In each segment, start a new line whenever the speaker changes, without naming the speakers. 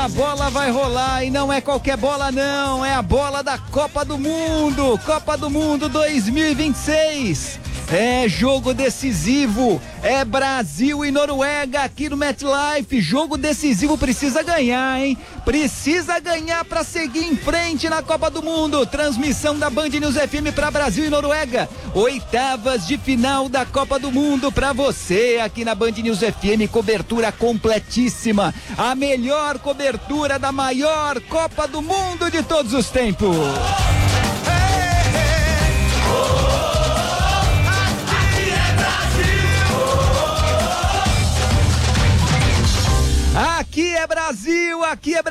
bola vai rolar e não é qualquer bola não, é a bola da Copa do Mundo 2026. É jogo decisivo, é Brasil e Noruega aqui no MetLife, jogo decisivo, precisa ganhar, hein? Precisa ganhar para seguir em frente na Copa do Mundo. Transmissão da Band News FM para Brasil e Noruega, oitavas de final da Copa do Mundo para você aqui na Band News FM, cobertura completíssima, a melhor cobertura da maior Copa do Mundo de todos os tempos. Aqui é Brasil,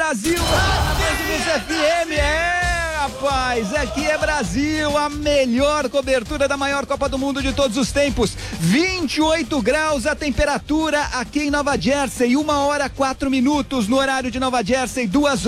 FM, rapaz, aqui é Brasil, a melhor cobertura da maior Copa do Mundo de todos os tempos, 28 graus a temperatura aqui em Nova Jersey, 1h04, no horário de Nova Jersey,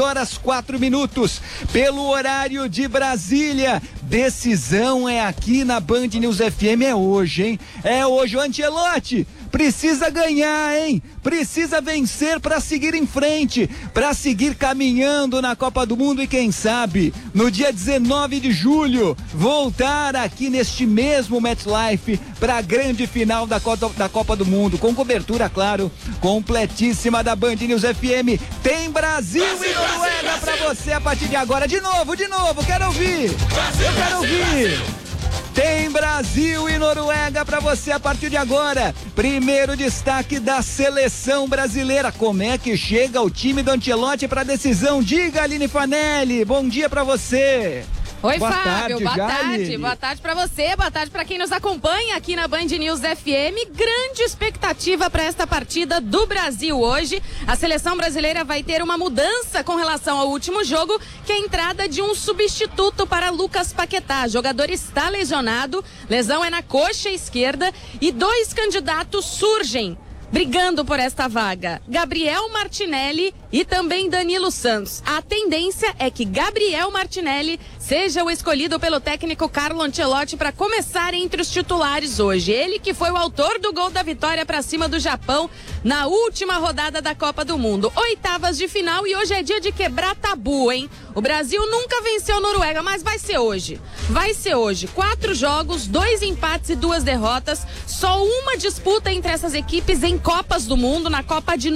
2h04, pelo horário de Brasília. Decisão é aqui na Band News FM, é hoje, hein? É hoje, o Ancelotti precisa ganhar, hein? Precisa vencer para seguir em frente, para seguir caminhando na Copa do Mundo e quem sabe, no dia 19 de julho, voltar aqui neste mesmo MetLife para a grande final da Copa do Mundo, com cobertura, claro, completíssima da Band News FM. Tem Brasil e Noruega para você a partir de agora. De novo, quero ouvir. Eu quero ouvir. Tem Brasil e Noruega para você a partir de agora. Primeiro destaque da seleção brasileira. Como é que chega o time do Ancelotti para a decisão? Diga, Aline Fanelli. Bom dia para você.
Oi, Fábio, boa tarde. Boa tarde pra você, boa tarde pra quem nos acompanha aqui na Band News FM. Grande expectativa para esta partida do Brasil hoje. A seleção brasileira vai ter uma mudança com relação ao último jogo, que é a entrada de um substituto para Lucas Paquetá. O jogador está lesionado, lesão é na coxa esquerda e 2 candidatos surgem brigando por esta vaga, Gabriel Martinelli e também Danilo Santos. A tendência é que Gabriel Martinelli seja o escolhido pelo técnico Carlo Ancelotti para começar entre os titulares hoje. Ele que foi o autor do gol da vitória para cima do Japão na última rodada da Copa do Mundo. Oitavas de final e hoje é dia de quebrar tabu, hein? O Brasil nunca venceu a Noruega, mas vai ser hoje. Vai ser hoje. 4 jogos, 2 empates e 2 derrotas. Só uma disputa entre essas equipes em Copas do Mundo. Na Copa de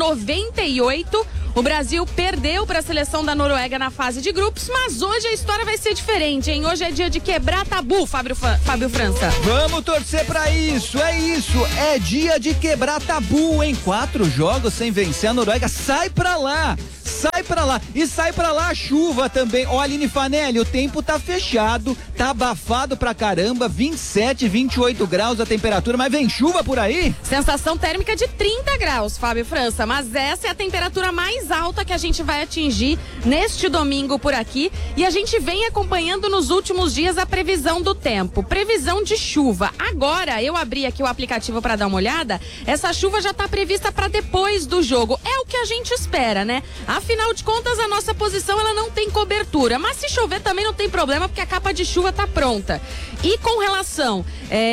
98, o Brasil perdeu para a seleção da Noruega na fase de grupos, mas hoje a história vai ser diferente, hein? Hoje é dia de quebrar tabu, Fábio França.
Vamos torcer para isso, é dia de quebrar tabu, em 4 jogos sem vencer a Noruega. Sai pra lá. E sai pra lá a chuva também. Ó, Aline Fanelli, o tempo tá fechado, tá abafado pra caramba, 27, 28 graus a temperatura, mas vem chuva por aí?
Sensação térmica de 30 graus, Fábio França, mas essa é a temperatura mais alta que a gente vai atingir neste domingo por aqui, e a gente vem acompanhando nos últimos dias a previsão do tempo, previsão de chuva. Agora, eu abri aqui o aplicativo pra dar uma olhada, essa chuva já tá prevista pra depois do jogo, é o que a gente espera, né? Afinal de contas, a nossa posição ela não tem cobertura, mas se chover também não tem problema, porque a capa de chuva tá pronta. E com relação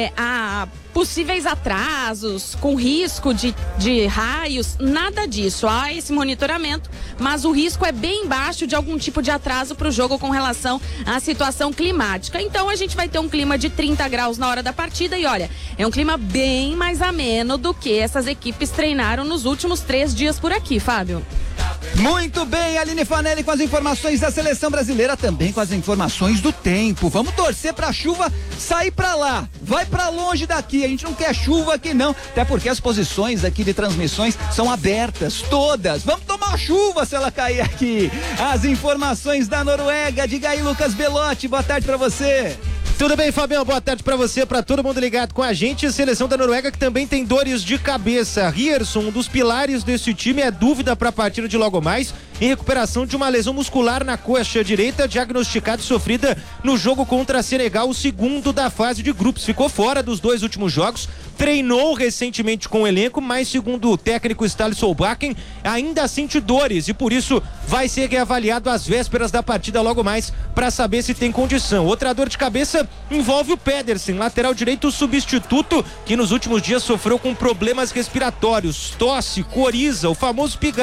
a possíveis atrasos, com risco de raios, nada disso. Há esse monitoramento, mas o risco é bem baixo de algum tipo de atraso para o jogo com relação à situação climática. Então a gente vai ter um clima de 30 graus na hora da partida e olha, é um clima bem mais ameno do que essas equipes treinaram nos últimos 3 dias por aqui, Fábio.
Muito bem, Aline Fanelli com as informações da seleção brasileira, também com as informações do tempo. Vamos torcer pra chuva sair pra lá, vai pra longe daqui, a gente não quer chuva aqui não, até porque as posições aqui de transmissões são abertas, todas. Vamos tomar chuva se ela cair aqui. As informações da Noruega, diga aí, Lucas Belotti, boa tarde pra você.
Tudo bem, Fabião? Boa tarde pra você, pra todo mundo ligado com a gente. A seleção da Noruega que também tem dores de cabeça. Rierson, um dos pilares desse time, é dúvida pra partida de logo mais, em recuperação de uma lesão muscular na coxa direita, diagnosticada e sofrida no jogo contra Senegal, o segundo da fase de grupos. Ficou fora dos 2 últimos jogos, treinou recentemente com o elenco, mas segundo o técnico Ståle Solbakken, ainda sente dores e por isso vai ser reavaliado às vésperas da partida logo mais para saber se tem condição. Outra dor de cabeça envolve o Pedersen, lateral direito substituto, que nos últimos dias sofreu com problemas respiratórios, tosse, coriza, o famoso pigarro.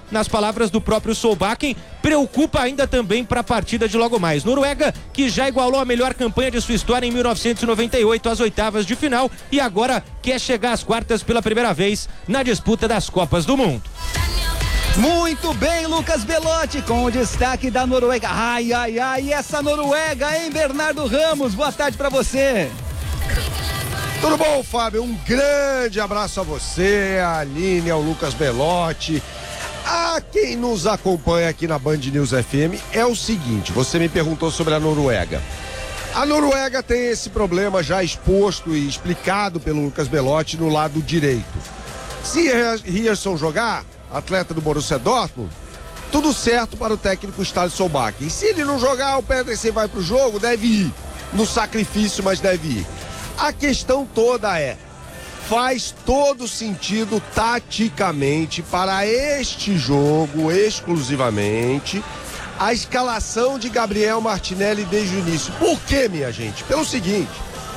nas palavras do próprio Solbakken, preocupa ainda também para a partida de logo mais. Noruega, que já igualou a melhor campanha de sua história em 1998 às oitavas de final e agora quer chegar às quartas pela primeira vez na disputa das Copas do Mundo.
Muito bem, Lucas Belotti, com o destaque da Noruega. Ai, essa Noruega, hein, Bernardo Ramos? Boa tarde pra você.
Tudo bom, Fábio? Um grande abraço a você, a Aline, ao Lucas Belotti, a quem nos acompanha aqui na Band News FM. É o seguinte, você me perguntou sobre a Noruega. A Noruega tem esse problema já exposto e explicado pelo Lucas Belotti no lado direito. Se Ryerson jogar, atleta do Borussia Dortmund, tudo certo para o técnico Ståle Solbakken. E se ele não jogar, o Pedersen vai pro jogo, deve ir. No sacrifício, mas deve ir. A questão toda faz todo sentido taticamente para este jogo, exclusivamente, a escalação de Gabriel Martinelli desde o início. Por quê, minha gente? Pelo seguinte,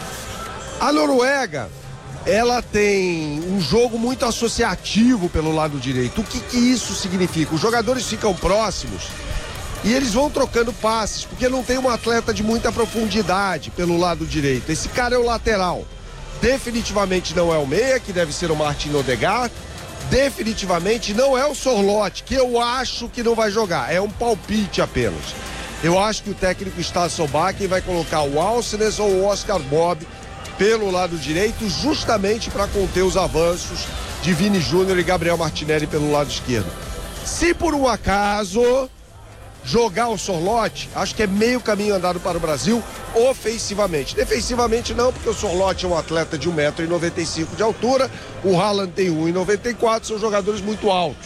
a Noruega, ela tem um jogo muito associativo pelo lado direito. O que isso significa? Os jogadores ficam próximos e eles vão trocando passes, porque não tem um atleta de muita profundidade pelo lado direito. Esse cara é o lateral. Definitivamente não é o meia, que deve ser o Martin Odegaard. Definitivamente não é o Sorloth, que eu acho que não vai jogar. É um palpite apenas. Eu acho que o técnico Ståle Solbakken vai colocar o Alcenes ou o Oscar Bob pelo lado direito, justamente para conter os avanços de Vini Júnior e Gabriel Martinelli pelo lado esquerdo. Se por um acaso jogar o Sorloth, acho que é meio caminho andado para o Brasil ofensivamente. Defensivamente não, porque o Sorloth é um atleta de 1,95 m de altura, o Haaland tem 1,94 m, são jogadores muito altos.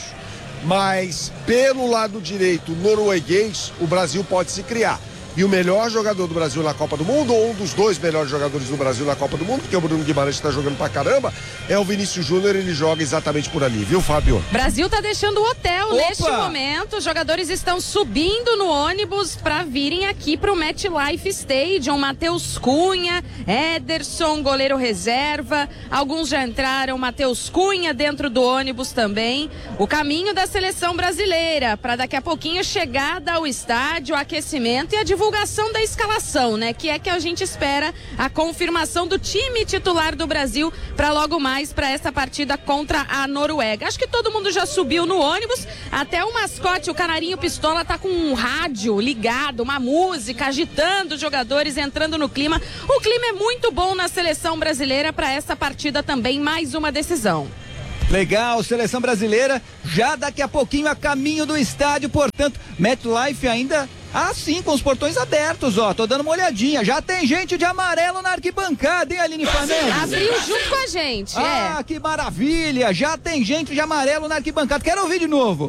Mas pelo lado direito norueguês, o Brasil pode se criar. E o melhor jogador do Brasil na Copa do Mundo, ou um dos dois melhores jogadores do Brasil na Copa do Mundo, porque o Bruno Guimarães está jogando pra caramba, é o Vinícius Júnior, ele joga exatamente por ali, viu, Fábio?
Brasil tá deixando o hotel neste momento, os jogadores estão subindo no ônibus pra virem aqui pro MetLife Stadium. Matheus Cunha, Ederson, goleiro reserva, alguns já entraram, Matheus Cunha dentro do ônibus também. O caminho da seleção brasileira, pra daqui a pouquinho chegada ao estádio, aquecimento e a divulgação da escalação, né? Que é que a gente espera a confirmação do time titular do Brasil para logo mais para essa partida contra a Noruega. Acho que todo mundo já subiu no ônibus, até o mascote, o Canarinho Pistola, tá com um rádio ligado, uma música, agitando os jogadores, entrando no clima. O clima é muito bom na seleção brasileira para essa partida também, mais uma decisão.
Legal, seleção brasileira já daqui a pouquinho a caminho do estádio, portanto, MetLife ainda assim, com os portões abertos, ó, tô dando uma olhadinha, já tem gente de amarelo na arquibancada, hein, Aline Fernandes?
Abriu junto com a gente,
que maravilha, já tem gente de amarelo na arquibancada, quero ouvir de novo,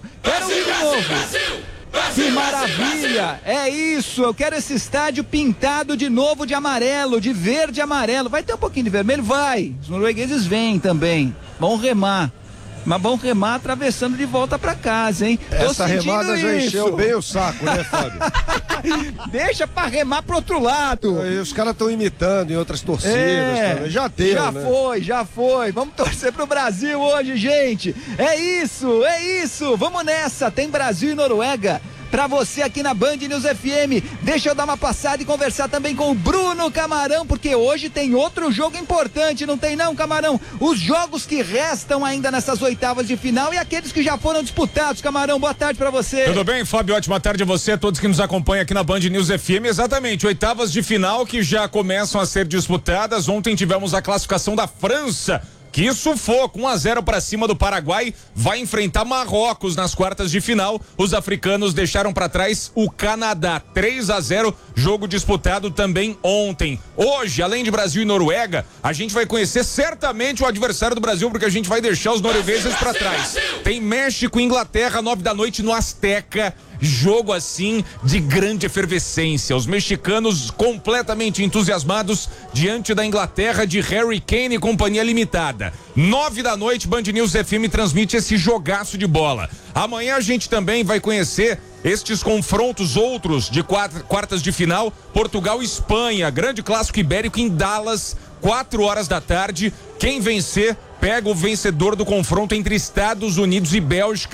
Que maravilha, é isso, eu quero esse estádio pintado de novo de amarelo, de verde e amarelo. Vai ter um pouquinho de vermelho? Vai, os noruegueses vêm também, vão remar. Mas vão remar atravessando de volta pra casa, hein?
Essa remada já encheu bem o saco, né, Fábio?
Deixa pra remar pro outro lado.
Os caras estão imitando em outras torcidas também. Já deu,
Já foi. Vamos torcer pro Brasil hoje, gente. É isso. Vamos nessa. Tem Brasil e Noruega pra você aqui na Band News FM. Deixa eu dar uma passada e conversar também com o Bruno Camarão, porque hoje tem outro jogo importante, não tem não, Camarão? Os jogos que restam ainda nessas oitavas de final e aqueles que já foram disputados, Camarão, boa tarde pra você.
Tudo bem, Fábio? Ótima tarde a você, a todos que nos acompanham aqui na Band News FM. Exatamente, oitavas de final que já começam a ser disputadas. Ontem tivemos a classificação da França, que sufoco, 1-0 para cima do Paraguai, vai enfrentar Marrocos nas quartas de final. Os africanos deixaram para trás o Canadá, 3-0, jogo disputado também ontem. Hoje, além de Brasil e Noruega, a gente vai conhecer certamente o adversário do Brasil, porque a gente vai deixar os noruegueses para trás. Tem México e Inglaterra, 9 da noite no Azteca. Jogo assim de grande efervescência, os mexicanos completamente entusiasmados diante da Inglaterra de Harry Kane e companhia limitada. 9 da noite, Band News FM transmite esse jogaço de bola. Amanhã a gente também vai conhecer estes confrontos outros de quartas de final, Portugal e Espanha, grande clássico ibérico em Dallas, 4 horas da tarde. Quem vencer pega o vencedor do confronto entre Estados Unidos e Bélgica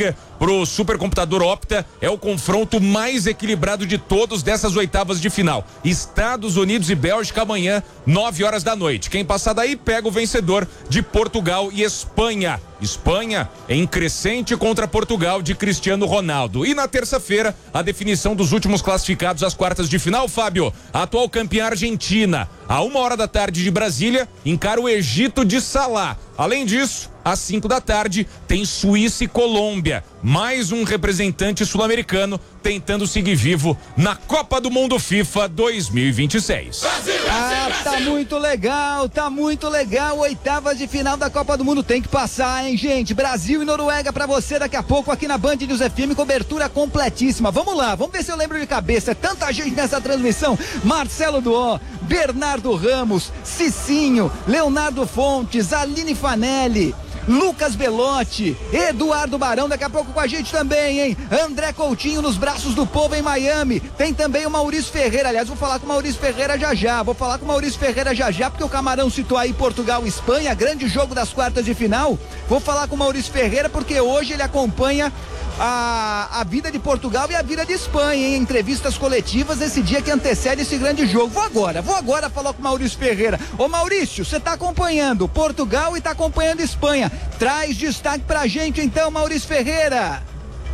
pro supercomputador Opta, é o confronto mais equilibrado de todos dessas oitavas de final. Estados Unidos e Bélgica amanhã, 9h da noite. Quem passar daí pega o vencedor de Portugal e Espanha. Espanha em crescente contra Portugal de Cristiano Ronaldo. E na terça-feira, a definição dos últimos classificados às quartas de final, Fábio. A atual campeã Argentina, à 1h de Brasília, encara o Egito de Salah. Além disso, às 5h tem Suíça e Colômbia. Mais um representante sul-americano tentando seguir vivo na Copa do Mundo FIFA 2026.
Tá muito legal. Oitavas de final da Copa do Mundo tem que passar, hein, gente? Brasil e Noruega pra você daqui a pouco aqui na Band News FM, cobertura completíssima. Vamos lá, vamos ver se eu lembro de cabeça. É tanta gente nessa transmissão. Marcelo Duó, Bernardo Ramos, Cicinho, Leonardo Fontes, Aline Fanelli, Lucas Belotti, Eduardo Barão, daqui a pouco com a gente também, hein? André Coutinho nos braços do povo em Miami. Tem também o Maurício Ferreira. Aliás, vou falar com o Maurício Ferreira já já. Porque o Camarão citou aí Portugal e Espanha, grande jogo das quartas de final. Vou falar com o Maurício Ferreira porque hoje ele acompanha a vida de Portugal e a vida de Espanha, em entrevistas coletivas esse dia que antecede esse grande jogo. Vou agora falar com o Maurício Ferreira. Ô Maurício, você tá acompanhando Portugal e tá acompanhando Espanha. Traz destaque pra gente então, Maurício Ferreira.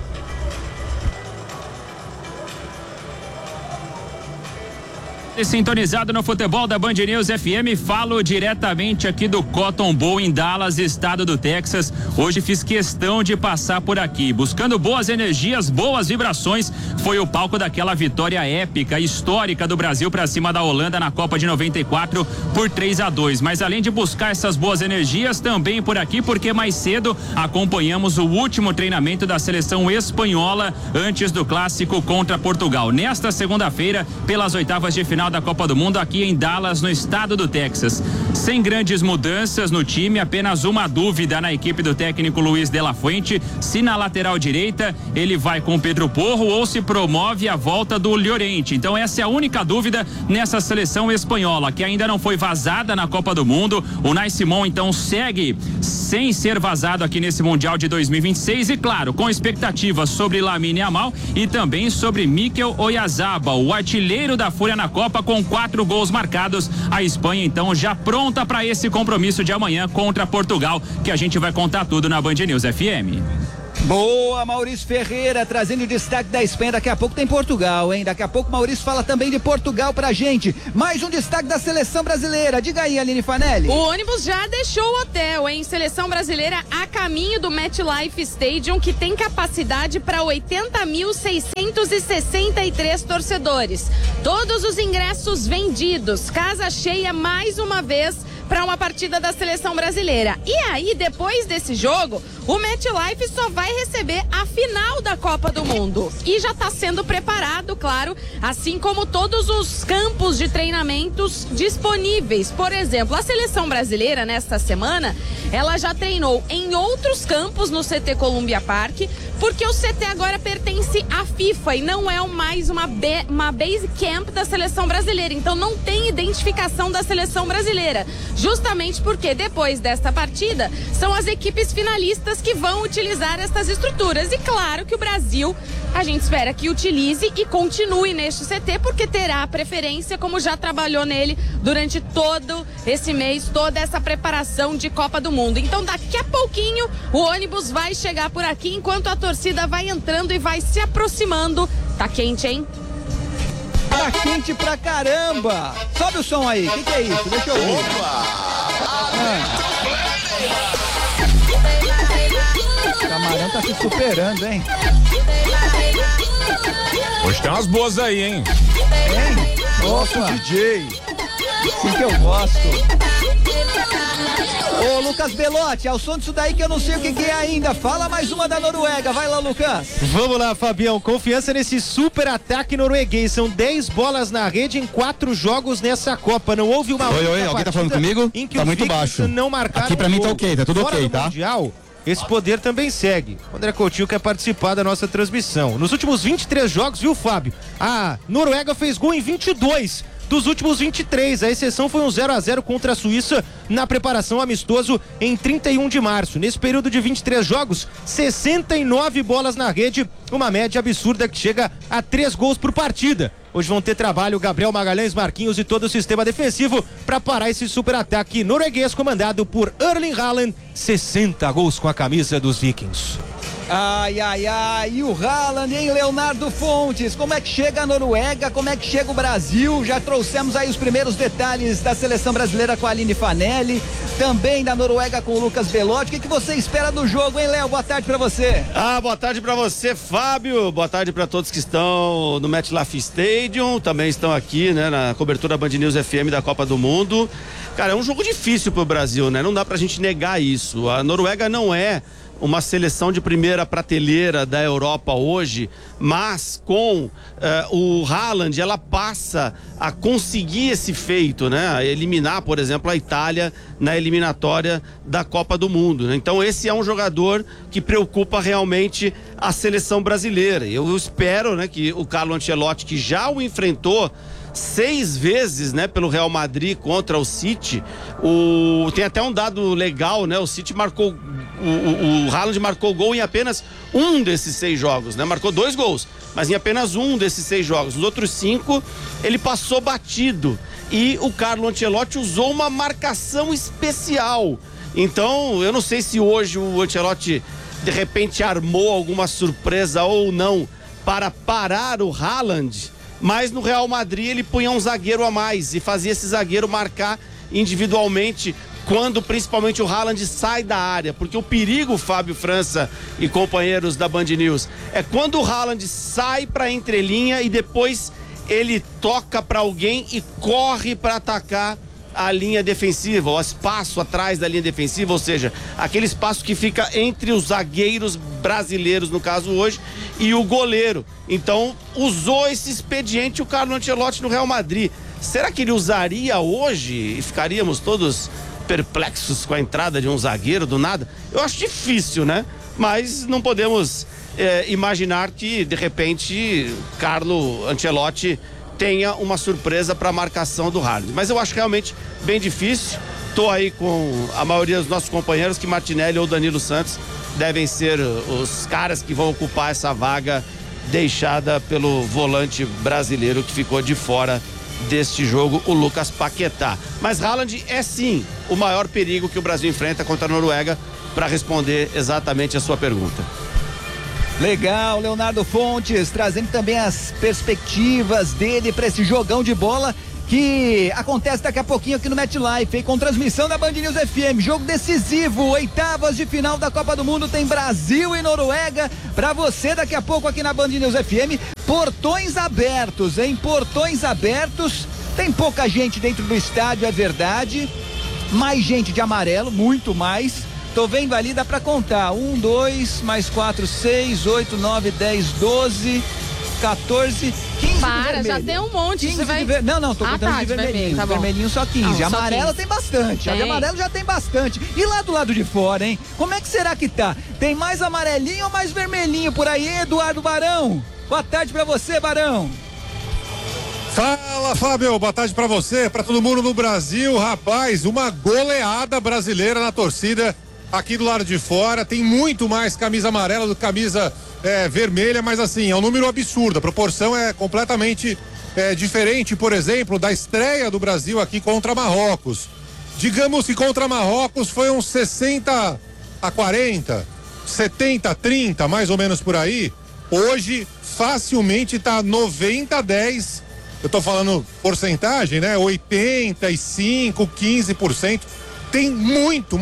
Sintonizado no futebol da Band News FM, falo diretamente aqui do Cotton Bowl em Dallas, estado do Texas. Hoje fiz questão de passar por aqui, buscando boas energias, boas vibrações. Foi o palco daquela vitória épica, histórica do Brasil para cima da Holanda na Copa de 94 por 3-2. Mas além de buscar essas boas energias, também por aqui, porque mais cedo acompanhamos o último treinamento da seleção espanhola antes do clássico contra Portugal. Nesta segunda-feira, pelas oitavas de final da Copa do Mundo aqui em Dallas, no estado do Texas. Sem grandes mudanças no time, apenas uma dúvida na equipe do técnico Luiz de la Fuente, se na lateral direita ele vai com Pedro Porro ou se promove a volta do Llorente. Então essa é a única dúvida nessa seleção espanhola, que ainda não foi vazada na Copa do Mundo. O Unai Simón então segue sem ser vazado aqui nesse Mundial de 2026 e claro, com expectativas sobre Lamine Yamal e também sobre Mikel Oyarzabal, o artilheiro da Fúria na Copa, com 4 gols marcados. A Espanha então já pronta para esse compromisso de amanhã contra Portugal, que a gente vai contar tudo na Band News FM.
Boa, Maurício Ferreira, trazendo o destaque da Espanha. Daqui a pouco tem Portugal, hein? Daqui a pouco Maurício fala também de Portugal pra gente. Mais um destaque da seleção brasileira. Diga aí, Aline Fanelli.
O ônibus já deixou o hotel, hein? Seleção brasileira a caminho do MetLife Stadium, que tem capacidade para 80.663 torcedores. Todos os ingressos vendidos. Casa cheia mais uma vez para uma partida da seleção brasileira. E aí, depois desse jogo, o MetLife só vai receber a final da Copa do Mundo. E já está sendo preparado, claro, assim como todos os campos de treinamentos disponíveis. Por exemplo, a seleção brasileira, nesta semana, ela já treinou em outros campos no CT Columbia Park, porque o CT agora pertence à FIFA e não é mais uma base camp da seleção brasileira. Então não tem identificação da seleção brasileira. Justamente porque depois desta partida são as equipes finalistas que vão utilizar estas estruturas. E claro que o Brasil, a gente espera que utilize e continue neste CT, porque terá preferência, como já trabalhou nele durante todo esse mês, toda essa preparação de Copa do Mundo. Então daqui a pouquinho o ônibus vai chegar por aqui, enquanto a torcida vai entrando e vai se aproximando. Tá quente, hein?
Tá quente pra caramba! Sobe o som aí, o que é isso? Deixa eu ouvir. Opa! O Camarão tá se superando, hein?
Hoje tem umas boas aí, hein?
Hein?
Nosso DJ.
Assim que eu gosto. Ô, Lucas Belotti, ao som disso daí que eu não sei o que é ainda. Fala mais uma da Noruega. Vai lá, Lucas.
Vamos lá, Fabião. Confiança nesse super ataque norueguês. São 10 bolas na rede em 4 jogos nessa Copa. Não houve uma.
Oi, alguém tá falando comigo?
Tá muito baixo. Não marcaram.
Aqui pra mim tá ok, tá tudo
fora
ok,
do
tá?
Mundial, esse poder também segue. O André Coutinho quer participar da nossa transmissão. Nos últimos 23 jogos, viu, Fábio? A Noruega fez gol em 22. dos últimos 23. A exceção foi um 0-0 contra a Suíça na preparação amistoso em 31 de março. Nesse período de 23 jogos, 69 bolas na rede, uma média absurda que chega a 3 gols por partida. Hoje vão ter trabalho Gabriel Magalhães, Marquinhos e todo o sistema defensivo para parar esse super ataque norueguês comandado por Erling Haaland, 60 gols com a camisa dos Vikings.
Ai, ai, ai, e o Haaland, hein, Leonardo Fontes? Como é que chega a Noruega? Como é que chega o Brasil? Já trouxemos aí os primeiros detalhes da seleção brasileira com a Aline Fanelli, também da Noruega com o Lucas Belotti. O que você espera do jogo, hein, Léo? Boa tarde pra você.
Boa tarde pra você, Fábio. Boa tarde pra todos que estão no MetLife Stadium, também estão aqui, né, na cobertura Band News FM da Copa do Mundo. Cara, é um jogo difícil pro Brasil, né? Não dá pra gente negar isso. A Noruega não é uma seleção de primeira prateleira da Europa hoje, mas com o Haaland ela passa a conseguir esse feito, né? A eliminar, por exemplo, a Itália na eliminatória da Copa do Mundo, né? Então esse é um jogador que preocupa realmente a seleção brasileira. Eu espero, né, que o Carlo Ancelotti, que já o enfrentou 6 vezes, né, pelo Real Madrid contra o City, tem até um dado legal, né? O City marcou, o Haaland marcou gol em apenas um desses 6 jogos, né? Marcou 2 gols, mas em apenas um desses 6 jogos. Nos outros 5 ele passou batido e o Carlo Ancelotti usou uma marcação especial. Então eu não sei se hoje o Ancelotti de repente armou alguma surpresa ou não para parar o Haaland, mas no Real Madrid ele punha um zagueiro a mais e fazia esse zagueiro marcar individualmente quando principalmente o Haaland sai da área, porque o perigo, Fábio França e companheiros da Band News, é quando o Haaland sai para entrelinha e depois ele toca para alguém e corre para atacar a linha defensiva, o espaço atrás da linha defensiva, ou seja, aquele espaço que fica entre os zagueiros brasileiros, no caso hoje, e o goleiro. Então, usou esse expediente o Carlo Ancelotti no Real Madrid. Será que ele usaria hoje e ficaríamos todos perplexos com a entrada de um zagueiro do nada? Eu acho difícil, né? Mas não podemos imaginar que, de repente, Carlo Ancelotti tenha uma surpresa para a marcação do Haaland. Mas eu acho realmente bem difícil. Estou aí com a maioria dos nossos companheiros que Martinelli ou Danilo Santos devem ser os caras que vão ocupar essa vaga deixada pelo volante brasileiro que ficou de fora deste jogo, o Lucas Paquetá. Mas Haaland é sim o maior perigo que o Brasil enfrenta contra a Noruega, para responder exatamente a sua pergunta.
Legal, Leonardo Fontes, trazendo também as perspectivas dele para esse jogão de bola que acontece daqui a pouquinho aqui no MetLife, hein? Com transmissão da Band News FM, jogo decisivo, oitavas de final da Copa do Mundo, tem Brasil e Noruega para você daqui a pouco aqui na Band News FM. Portões abertos, hein? Portões abertos, tem pouca gente dentro do estádio, é verdade, mais gente de amarelo, muito mais. Tô vendo ali, dá pra contar. 1, 2, mais 4, 6, 8, 9, 10, 12, 14, 15
Para, já tem um monte. Você vai...
Não, tô contando de vermelhinho.
Tá
vermelhinho só 15.
Não,
Amarelo
só 15.
tem bastante.
Tem.
A de amarelo já tem bastante. E lá do lado de fora, hein? Como é que será que tá? Tem mais amarelinho ou mais vermelhinho por aí, Eduardo Barão? Boa tarde pra você, Barão.
Fala, Fábio, boa tarde pra você, pra todo mundo no Brasil. Rapaz, uma goleada brasileira na torcida aqui do lado de fora. Tem muito mais camisa amarela do que camisa vermelha, mas assim, é um número absurdo. A proporção é completamente diferente, por exemplo, da estreia do Brasil aqui contra Marrocos. Digamos que contra Marrocos foi uns 60-40, 70-30, mais ou menos por aí. Hoje, facilmente tá 90-10. Eu tô falando porcentagem, né? 85, 15%. Tem muito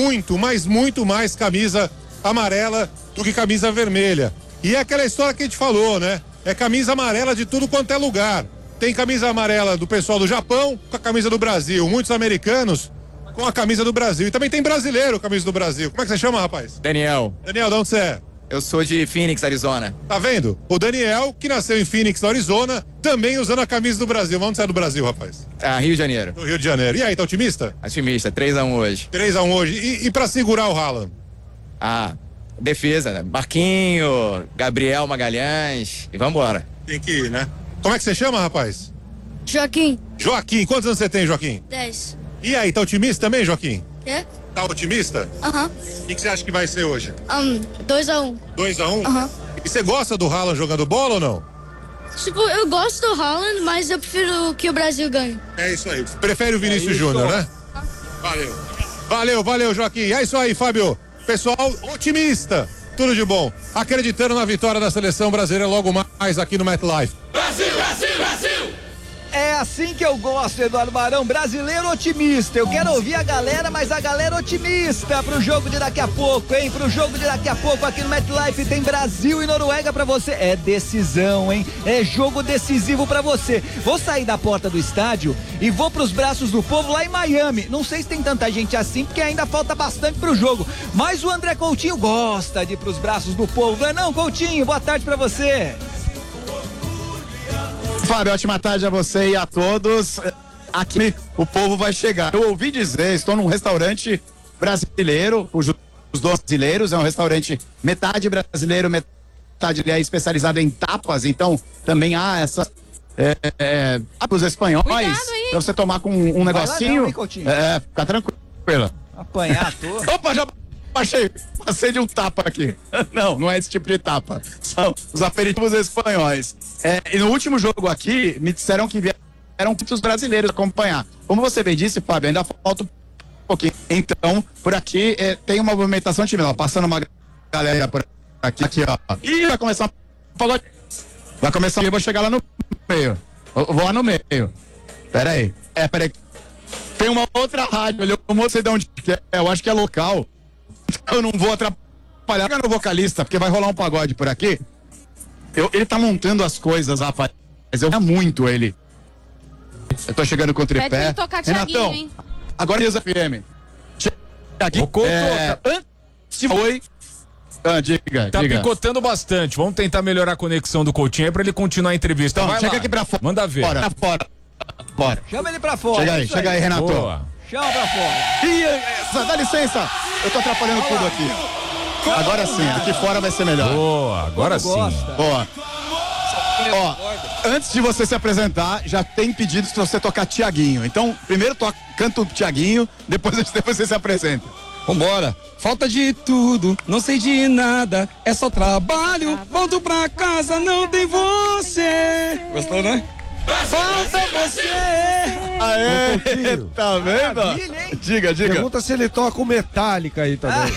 mais camisa amarela do que camisa vermelha. E é aquela história que a gente falou, né? É camisa amarela de tudo quanto é lugar. Tem camisa amarela do pessoal do Japão com a camisa do Brasil. Muitos americanos com a camisa do Brasil. E também tem brasileiro com a camisa do Brasil. Como é que você chama, rapaz?
Daniel.
Daniel, de onde você é?
Eu sou de Phoenix, Arizona.
Tá vendo? O Daniel, que nasceu em Phoenix, Arizona, também usando a camisa do Brasil. Onde você é do Brasil, rapaz?
Rio de Janeiro.
Do Rio de Janeiro. E aí, tá otimista?
Otimista, 3-1 hoje.
3-1 hoje. E pra segurar o Haaland?
Defesa, né? Marquinho, Gabriel Magalhães e vambora.
Tem que ir, né? Como é que você chama, rapaz?
Joaquim.
Joaquim, quantos anos você tem, Joaquim?
10.
E aí, tá otimista também, Joaquim?
Quê?
Tá otimista?
Aham.
O que você acha que vai ser hoje?
2-1.
2-1?
Aham.
E você gosta do Haaland jogando bola ou não?
Tipo, eu gosto do Haaland, mas eu prefiro que o Brasil ganhe.
É isso aí. Prefere o Vinícius Júnior, né? Valeu, Joaquim. É isso aí, Fábio. Pessoal, otimista. Tudo de bom. Acreditando na vitória da seleção brasileira logo mais aqui no MetLife.
Brasil! É assim que eu gosto, Eduardo Barão, brasileiro otimista. Eu quero ouvir a galera, mas a galera otimista pro jogo de daqui a pouco, hein? Pro jogo de daqui a pouco aqui no MetLife tem Brasil e Noruega pra você. É decisão, hein? É jogo decisivo pra você. Vou sair da porta do estádio e vou pros braços do povo lá em Miami. Não sei se tem tanta gente assim, porque ainda falta bastante pro jogo. Mas o André Coutinho gosta de ir pros braços do povo. Não é não, Coutinho? Boa tarde pra você.
Fábio, ótima tarde a você e a todos. Aqui o povo vai chegar. Eu ouvi dizer, estou num restaurante brasileiro, os dois brasileiros, é um restaurante metade brasileiro, metade especializado em tapas, então também há essas para os espanhóis, para você tomar com um negocinho. Fica tranquila.
Apanhar, tô.
Opa, já passei de um tapa aqui. Não é esse tipo de tapa. São os aperitivos espanhóis. E no último jogo aqui, me disseram que vieram muitos brasileiros acompanhar. Como você bem disse, Fábio, ainda falta um pouquinho. Então, por aqui tem uma movimentação tímida. Passando uma galera por aqui, ó. E vai começar um pagode. Vai começar, eu vou chegar lá no meio. Eu vou lá no meio. Peraí. Tem uma outra rádio ali, eu não sei de onde que é. Eu acho que é local. Eu não vou atrapalhar no vocalista, porque vai rolar um pagode por aqui. Ele tá montando as coisas, rapaz. Eu amo muito ele. Eu tô chegando com o tripé.
Pede pra ele tocar Thiaguinho, hein?
Agora News FM. Aqui, diga.
Tá picotando bastante. Vamos tentar melhorar a conexão do Coutinho aí pra ele continuar a entrevista.
Então,
vai
chega
lá.
Aqui pra fora.
Manda ver.
Bora.
Chama ele pra fora.
Chega aí, Renato.
Boa.
Chama pra fora.
Dá licença. Eu tô atrapalhando tudo aqui. Agora sim, aqui fora vai ser melhor.
Boa, agora sim.
Boa. Ó, antes de você se apresentar, já tem pedidos pra você tocar Thiaguinho. Então, primeiro canta o Thiaguinho, depois você se apresenta.
Vambora. Falta de tudo, não sei de nada, é só trabalho, volto pra casa, não tem você. Gostou, né? Falta você!
Aê, tá vendo? Diga.
Pergunta se ele toca o Metallica aí também.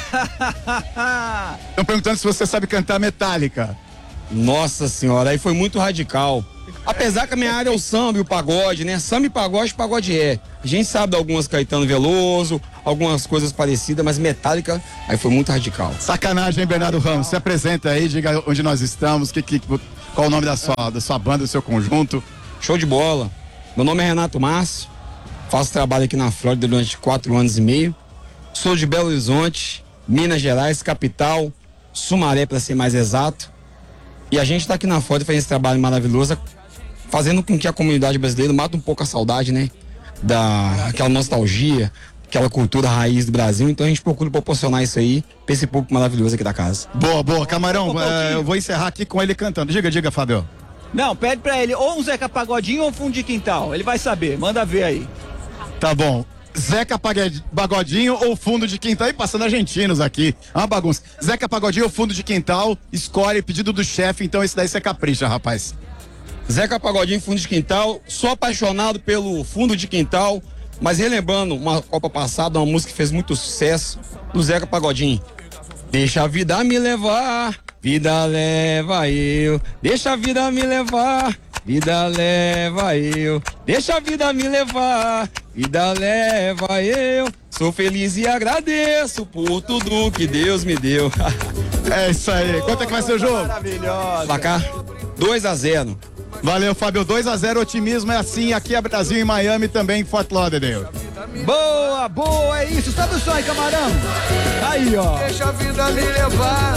Estão perguntando se você sabe cantar Metallica.
Nossa senhora, aí foi muito radical. Apesar que a minha área é o samba e o pagode, né? Samba e pagode é. A gente sabe de algumas Caetano Veloso, algumas coisas parecidas, mas Metallica, aí foi muito radical.
Sacanagem, hein, Bernardo Ramos? Se apresenta aí, diga onde nós estamos, qual o nome da sua banda, do seu conjunto.
Show de bola. Meu nome é Renato Márcio, faço trabalho aqui na Flórida durante 4 anos e meio. Sou de Belo Horizonte, Minas Gerais, capital, Sumaré para ser mais exato. E a gente está aqui na Flórida fazendo esse trabalho maravilhoso, fazendo com que a comunidade brasileira mate um pouco a saudade, né? Aquela nostalgia, aquela cultura raiz do Brasil. Então a gente procura proporcionar isso aí para esse público maravilhoso aqui da casa.
Boa, Camarão, eu vou encerrar aqui com ele cantando. Diga, Fábio.
Não, pede pra ele ou um Zeca Pagodinho ou um fundo de quintal. Ele vai saber, manda ver aí.
Tá bom. Zeca Pagodinho ou fundo de quintal? E passando argentinos aqui. É uma bagunça. Zeca Pagodinho ou fundo de quintal? Escolhe, pedido do chefe, então esse daí você capricha, rapaz.
Zeca Pagodinho, fundo de quintal. Sou apaixonado pelo fundo de quintal, mas relembrando uma Copa passada, uma música que fez muito sucesso, do Zeca Pagodinho. Deixa a vida me levar, vida leva eu. Deixa a vida me levar, vida leva eu. Deixa a vida me levar, vida leva eu. Sou feliz e agradeço por tudo que Deus me deu.
É isso aí. Quanto é que vai ser o jogo?
Maravilhosa.
Placar 2-0.
Valeu, Fábio. 2-0, otimismo é assim. Aqui é Brasil e Miami também, Fort Lauderdale.
Boa, é isso. Sabe o som aí, Camarão? Aí, ó.
Deixa a vida me levar.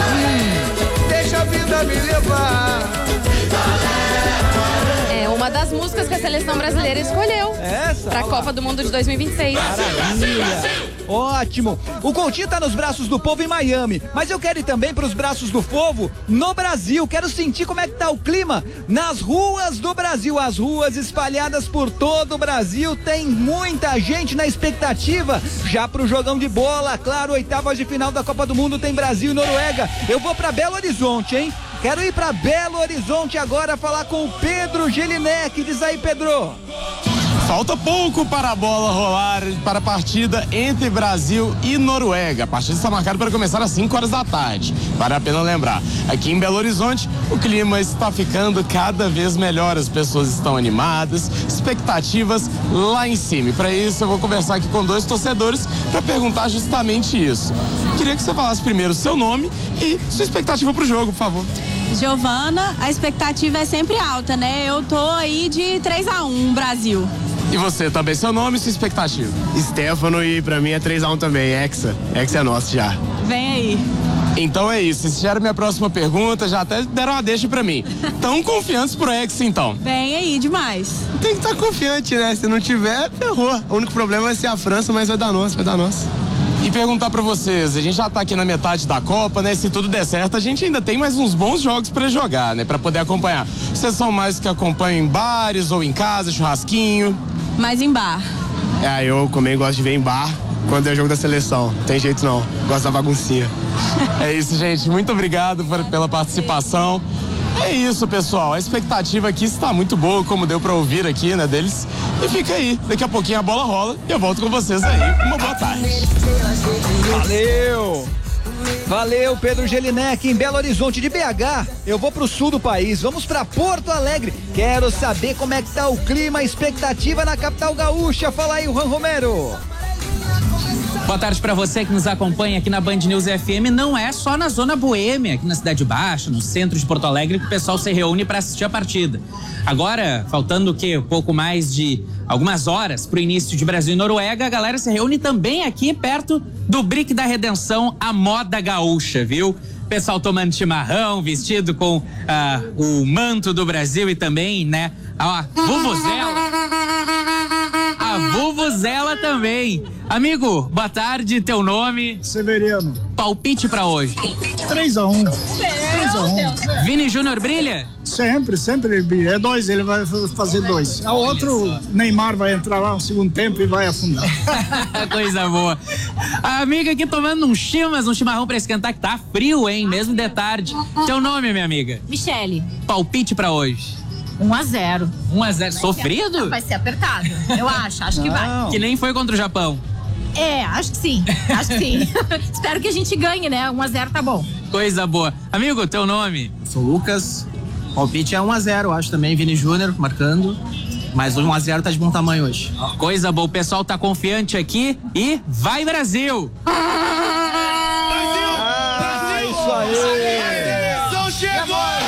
Deixa a vida me levar.
É uma das músicas que a seleção brasileira escolheu para a Copa do Mundo de 2026.
Maravilha. Ótimo. O Coutinho tá nos braços do povo em Miami, mas eu quero ir também pros braços do povo no Brasil. Quero sentir como é que tá o clima nas ruas do Brasil. As ruas espalhadas por todo o Brasil. Tem muita gente na expectativa já pro jogão de bola. Claro, oitavas de final da Copa do Mundo tem Brasil e Noruega. Eu vou pra Belo Horizonte, hein? Quero ir pra Belo Horizonte agora falar com o Pedro Gelinek. Diz aí, Pedro.
Falta pouco para a bola rolar para a partida entre Brasil e Noruega. A partida está marcada para começar às 5 horas da tarde. Vale a pena lembrar, aqui em Belo Horizonte o clima está ficando cada vez melhor. As pessoas estão animadas, expectativas lá em cima. E para isso eu vou conversar aqui com 2 torcedores para perguntar justamente isso. Queria que você falasse primeiro o seu nome e sua expectativa para o jogo, por favor.
Giovana, a expectativa é sempre alta, né? Eu tô aí de 3-1 Brasil.
E você, também seu nome e sua expectativa?
Stefano, e pra mim é 3-1 também, Hexa é nosso já.
Vem aí.
Então é isso, essa já era minha próxima pergunta, já até deram uma deixa pra mim. Tão confiantes pro Hexa então?
Vem aí, demais.
Tem que estar confiante, né? Se não tiver, ferrou. O único problema vai ser a França, mas vai dar nosso.
E perguntar pra vocês, a gente já tá aqui na metade da Copa, né? Se tudo der certo, a gente ainda tem mais uns bons jogos pra jogar, né? Pra poder acompanhar. Vocês são mais que acompanham em bares ou em casa, churrasquinho?
Mais em bar.
Eu também gosto de ver em bar quando é jogo da seleção. Não tem jeito não, gosto da baguncinha.
É isso, gente. Muito obrigado pela participação. É isso, pessoal. A expectativa aqui está muito boa, como deu pra ouvir aqui, né, deles. E fica aí. Daqui a pouquinho a bola rola e eu volto com vocês aí. Uma boa tarde.
Valeu, Pedro Gelinek, em Belo Horizonte. De BH, eu vou pro sul do país, vamos pra Porto Alegre. Quero saber como é que tá o clima, a expectativa na capital gaúcha. Fala aí, Juan Romero.
Boa tarde para você que nos acompanha aqui na Band News FM. Não é só na Zona Boêmia, aqui na Cidade Baixa, no centro de Porto Alegre, que o pessoal se reúne para assistir a partida. Agora, faltando o quê? Pouco mais de algumas horas para o início de Brasil e Noruega, a galera se reúne também aqui perto do Brick da Redenção, a moda gaúcha, viu? Pessoal tomando chimarrão, vestido com o manto do Brasil e também, né, a vuvuzela. A vuvuzela também. Amigo, boa tarde, teu nome?
Severiano.
Palpite pra hoje?
3-1. 3-1.
Vini Júnior brilha?
Sempre ele brilha. É 2, ele vai fazer 2. O outro, Neymar vai entrar lá no segundo tempo e vai afundar.
Coisa boa. A amiga aqui tomando um chimarrão pra esquentar, que tá frio, hein? Mesmo de tarde. Teu nome, minha amiga?
Michele.
Palpite pra hoje?
1-0.
1-0. Sofrido?
Vai ser apertado. Eu acho que vai.
Que nem foi contra o Japão.
Acho que sim. Espero que a gente ganhe, né? 1-0 tá bom.
Coisa boa. Amigo, teu nome?
Sou Lucas. Palpite é 1-0, acho também. Vini Júnior marcando. Mas o 1-0 tá de bom tamanho hoje.
Coisa boa. O pessoal tá confiante aqui e vai, Brasil!
Isso aí!